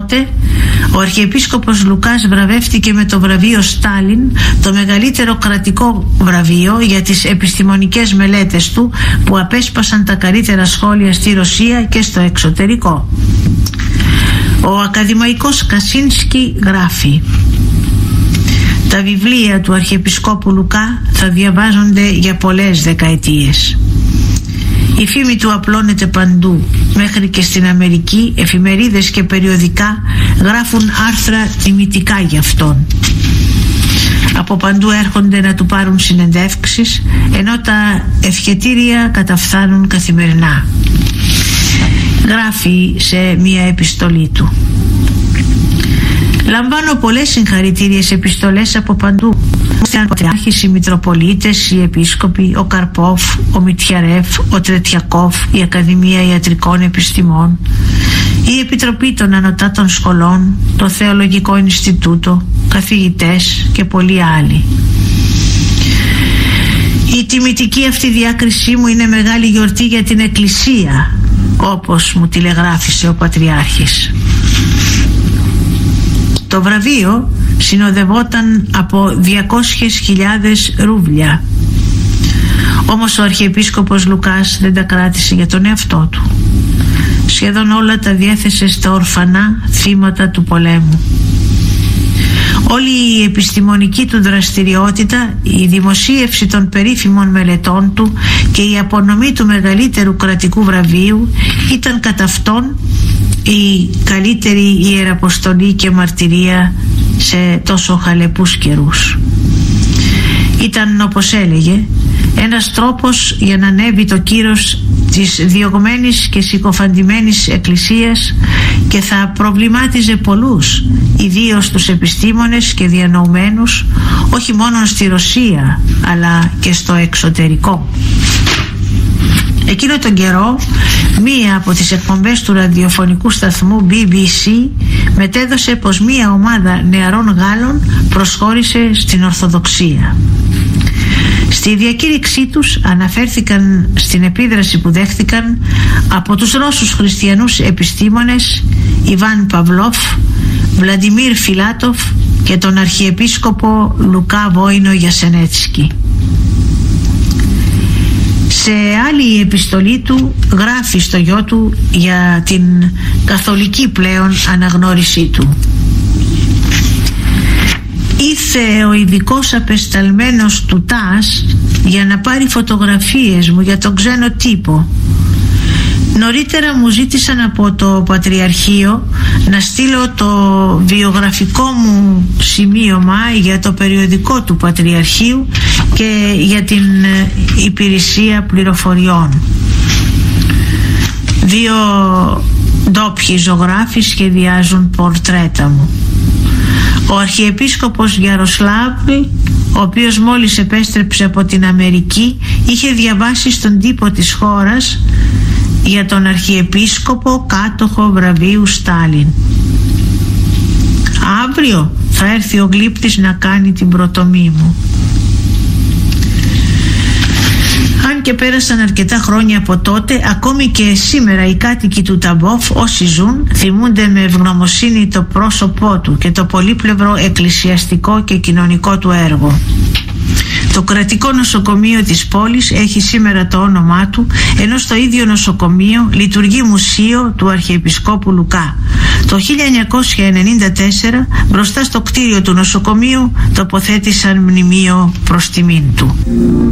Τότε ο Αρχιεπίσκοπος Λουκάς βραβεύτηκε με το βραβείο Στάλιν, το μεγαλύτερο κρατικό βραβείο για τις επιστημονικές μελέτες του που απέσπασαν τα καλύτερα σχόλια στη Ρωσία και στο εξωτερικό. Ο ακαδημαϊκός Κασίνσκι γράφει: «Τα βιβλία του Αρχιεπισκόπου Λουκά θα διαβάζονται για πολλές δεκαετίες. Η φήμη του απλώνεται παντού, μέχρι και στην Αμερική εφημερίδες και περιοδικά γράφουν άρθρα τιμητικά για αυτόν. Από παντού έρχονται να του πάρουν συνεντεύξεις, ενώ τα ευχετήρια καταφθάνουν καθημερινά». Γράφει σε μία επιστολή του: «Λαμβάνω πολλές συγχαρητήριες επιστολές από παντού. Οι Πατριάρχες, οι Μητροπολίτες, οι Επίσκοποι, ο Καρπόφ, ο Μιτιαρέφ, ο Τρετιακόφ, η Ακαδημία Ιατρικών Επιστημών, η Επιτροπή των Ανωτάτων Σχολών, το Θεολογικό Ινστιτούτο, καθηγητές και πολλοί άλλοι. Η τιμητική αυτή διάκρισή μου είναι μεγάλη γιορτή για την Εκκλησία, όπως μου τηλεγράφησε ο Πατριάρχης». Το βραβείο συνοδευόταν από 200.000 ρούβλια. Όμως ο Αρχιεπίσκοπος Λουκάς δεν τα κράτησε για τον εαυτό του. Σχεδόν όλα τα διέθεσε στα ορφανά θύματα του πολέμου. Όλη η επιστημονική του δραστηριότητα, η δημοσίευση των περίφημων μελετών του και η απονομή του μεγαλύτερου κρατικού βραβείου ήταν κατά αυτόν η καλύτερη ιεραποστολή και μαρτυρία σε τόσο χαλεπούς καιρούς. Ήταν, όπως έλεγε, ένας τρόπος για να ανέβει το κύρος της διωγμένης και συκοφαντημένης Εκκλησίας και θα προβλημάτιζε πολλούς, ιδίως τους επιστήμονες και διανοουμένους, όχι μόνο στη Ρωσία αλλά και στο εξωτερικό. Εκείνο τον καιρό μία από τις εκπομπές του ραδιοφωνικού σταθμού BBC μετέδωσε πως μία ομάδα νεαρών Γάλλων προσχώρησε στην Ορθοδοξία. Στη διακήρυξή τους αναφέρθηκαν στην επίδραση που δέχθηκαν από τους Ρώσους χριστιανούς επιστήμονες Ιβάν Παυλόφ, Βλαντιμίρ Φιλάτοφ και τον Αρχιεπίσκοπο Λουκά Βόινο Γιασενέτσκι. Σε άλλη επιστολή του γράφει στο γιο του για την καθολική πλέον αναγνώρισή του: «Ήρθε ο ειδικός απεσταλμένος του ΤΑΣ για να πάρει φωτογραφίες μου για τον ξένο τύπο. Νωρίτερα μου ζήτησαν από το Πατριαρχείο να στείλω το βιογραφικό μου σημείωμα για το περιοδικό του Πατριαρχείου και για την υπηρεσία πληροφοριών. 2 ντόπιοι ζωγράφοι σχεδιάζουν πορτρέτα μου. Ο Αρχιεπίσκοπος Γιαροσλάβη, ο οποίος μόλις επέστρεψε από την Αμερική, είχε διαβάσει στον τύπο της χώρας για τον Αρχιεπίσκοπο κάτοχο βραβείου Στάλιν. Αύριο θα έρθει ο γλύπτης να κάνει την προτομή μου». Αν και πέρασαν αρκετά χρόνια από τότε, ακόμη και σήμερα οι κάτοικοι του Ταμπόφ, όσοι ζουν, θυμούνται με ευγνωμοσύνη το πρόσωπό του και το πολύπλευρο εκκλησιαστικό και κοινωνικό του έργο. Το κρατικό νοσοκομείο της πόλης έχει σήμερα το όνομά του, ενώ στο ίδιο νοσοκομείο λειτουργεί μουσείο του Αρχιεπισκόπου Λουκά. Το 1994 μπροστά στο κτίριο του νοσοκομείου τοποθέτησαν μνημείο προς τιμήν του.